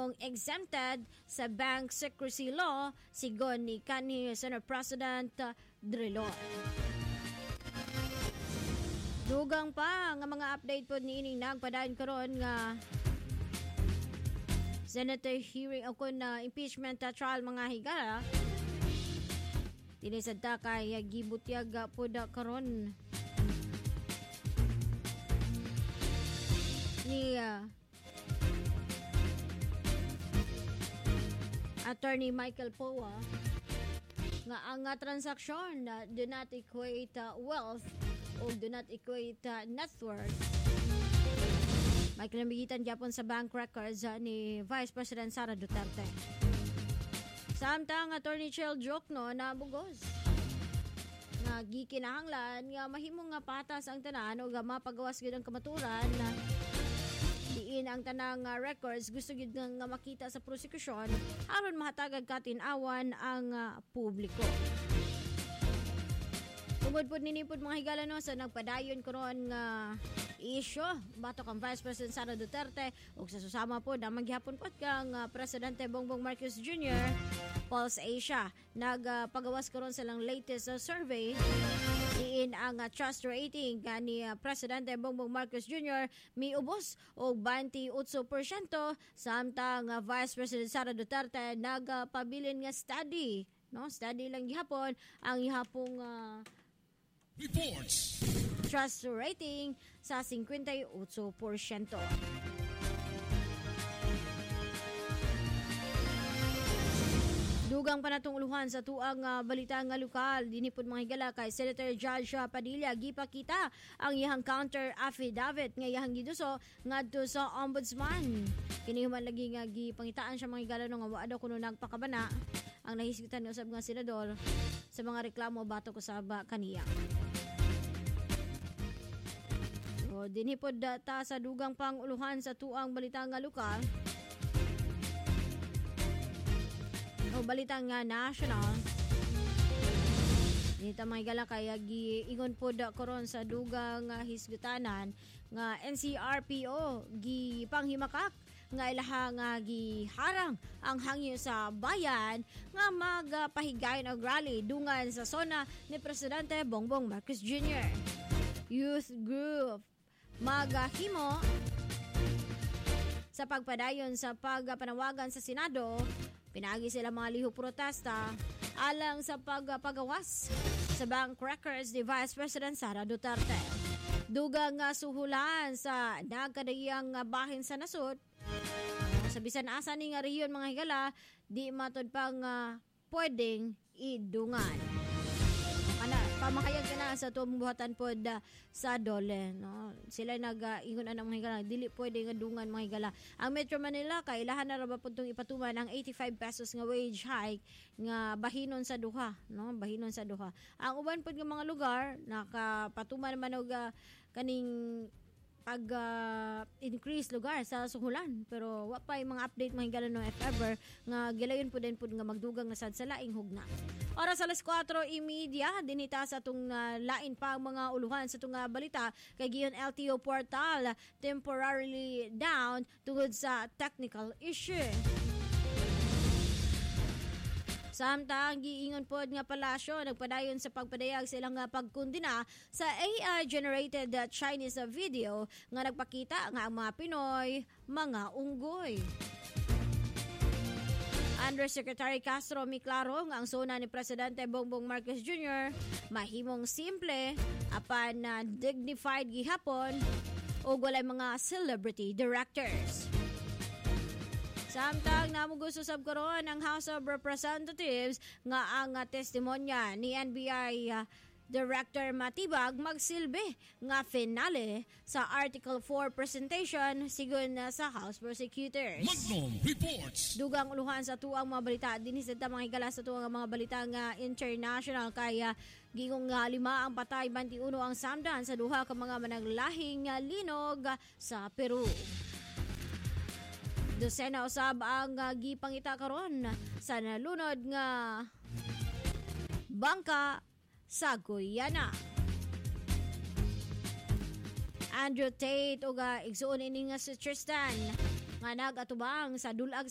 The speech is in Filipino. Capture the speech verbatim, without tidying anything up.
mahimong exempted sa bank secrecy law sigon ni kanhi Senate President Drilon. Dugang pa nga mga update po niining nagpadayon karon nga Senator hearing ako na impeachment trial mga higala. Tinisad ta kay gibutyag po da karon ni uh, Attorney Michael Poa nga ang uh, transaksyon uh, do not equate uh, wealth o do not equate uh, net worth. May kinamigitan gyapon sa bank records uh, ni Vice President Sara Duterte. Samtang Attorney Chel Jokno na bugos nga gikinahanglan nga mahimong nga patas ang tanan o nga mapagawas gyud ang kamaturan na diin ang tanang uh, records gusto gyud nga makita sa prosekusyon aron mahatagag katin-awan ang uh, publiko. Tungod po ninipod mga higala no sa nagpadayon karon nga isyo batok ang Vice President Sara Duterte ug sa susama po na maghapon po kang uh, Presidente Bongbong Marcos Junior Pulse Asia nagpagawas uh, karon silang latest uh, survey diin ang uh, trust rating ni uh, Presidente Bongbong Marcos Junior miubos og twenty-eight percent samtang uh, Vice President Sara Duterte nagpabilin uh, nga study no study lang gihapon ang gihapong uh, reports trust rating sa fifty-eight percent. Dugang panatunguluhan sa tuang uh, balita nga lokal dinipod mga higala kay Senator Joshua Padilla gipakita ang iyang counter affidavit nga iyang giduso ngadto sa ombudsman. Kini human lagi nga gipangitaan siya mga higala no nga wa daw kuno nagpakabana ang nahisgitan ni usab nga senador sa mga reklamo batok usab kaniya. So, dinipod ta sa dugang panguluhan sa tuang balita nga lokal. O balita nga national. Dito may gala kaya giingon po da koron sa dugang uh, hisgutanan nga N C R P O gipanghimakak nga ilaha nga giharang ang hangyo sa bayan nga magpahigayon og rally dungan sa sona ni Presidente Bongbong Marcos Junior Youth Group magahimo sa pagpadayon sa pagpanawagan sa Senado. Pinagi sila mga liho protesta alang sa pagpagawas sa bank records ni Vice President Sara Duterte. Dugang nga suhulan sa nagkadayang bahin sa nasod. Sa bisan asa ni nga rehiyon mga higala, di matod pang uh, pwedeng idungan. Ana, pamakayag ka na sa tuwang buhatan po da, sa dole. No? Sila nag-ingon uh, ang mga higala, dili pwede nga dungan mga higala. Ang Metro Manila, kailahan na raba po itong ipatuman ang eighty-five pesos nga wage hike nga bahinon sa duha. No? Bahinon sa duha. Ang uban po ng mga lugar, nakapatuman naman og uh, kaning pag-increase uh, lugar sa suhulan. Pero wa pa yung mga update mga higala no if ever nga gilayon po din po nga magdugang nga sad sa laing hugna. Oras alas four thirty dinita sa itong uh, lain pa mga uluhan sa itong uh, balita kay giyon L T O portal temporarily down tungod sa technical issue. Samtang giingon pod nga palasyo nagpadayon sa pagpadayag sa ilang pagkundina sa A I-generated Chinese video nga nagpakita nga ang mga Pinoy mga unggoy. Undersecretary Castro miklaro nga ang sona ni Presidente Bongbong Marcos Junior mahimong simple apan na dignified gihapon o walay mga celebrity directors. Samtang namugos usab karon ang House of Representatives nga ang uh, testimonya ni N B I uh, Director Matibag magsilbi nga finale sa Article four presentation sigon uh, sa House Prosecutors. Magnum Reports. Dugang uluhan sa tuang mga balita dinhi sa mga higala sa tuang mga balita nga international kaya gingong nga lima ang patay twenty-one ang samdan sa duha ka mga managlahing uh, linog uh, sa Peru. Dosena usab ang uh, gipangita karon sa nalunod nga bangka sa Guyana. Andrew Tate o uh, igsuon ini nga si Tristan nga nagatubang sa dulag